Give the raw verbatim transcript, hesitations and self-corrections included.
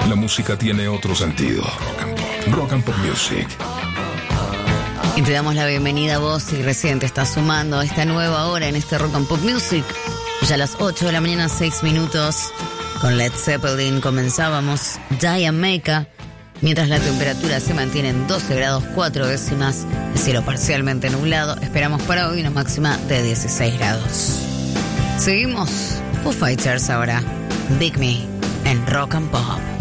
la música tiene otro sentido. Rock and Pop, Rock and Pop Music. Y te damos la bienvenida a vos si recién te estás sumando a esta nueva hora en este Rock and Pop Music. Ya a las ocho de la mañana, seis minutos, con Led Zeppelin comenzábamos Jamaica, mientras la temperatura se mantiene en doce grados cuatro décimas, el cielo parcialmente nublado. Esperamos para hoy una máxima de dieciséis grados. Seguimos Foo Fighters ahora, Big Me en Rock and Pop.